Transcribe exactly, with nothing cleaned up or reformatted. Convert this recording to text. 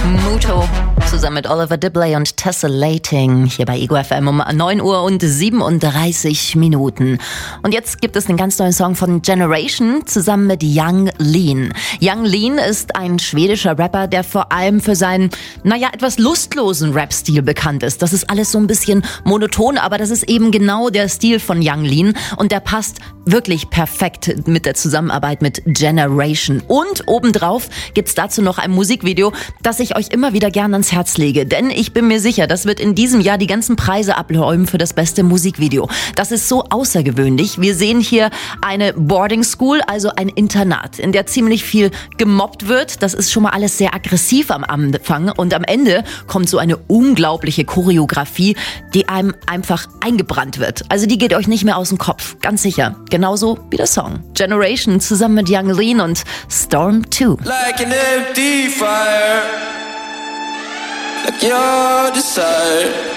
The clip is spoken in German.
Muto zusammen mit Oliver Dibley und Tessellating hier bei Ego F M um neun Uhr und siebenunddreißig Minuten. Und jetzt gibt es einen ganz neuen Song von Generation zusammen mit Yung Lean. Yung Lean ist ein schwedischer Rapper, der vor allem für seinen, naja, etwas lustlosen Rap-Stil bekannt ist. Das ist alles so ein bisschen monoton, aber das ist eben genau der Stil von Yung Lean und der passt wirklich perfekt mit der Zusammenarbeit mit Generation. Und obendrauf gibt's dazu noch ein Musikvideo, das ich euch immer wieder gerne ans Herz lege. Denn ich bin mir sicher, das wird in diesem Jahr die ganzen Preise abräumen für das beste Musikvideo. Das ist so außergewöhnlich. Wir sehen hier eine Boarding School, also ein Internat, in der ziemlich viel gemobbt wird. Das ist schon mal alles sehr aggressiv am Anfang. Und am Ende kommt so eine unglaubliche Choreografie, die einem einfach eingebrannt wird. Also die geht euch nicht mehr aus dem Kopf, ganz sicher. Genauso wie der Song. Generation zusammen mit Yung Lean und Storm two. Like an empty fire, like your desire.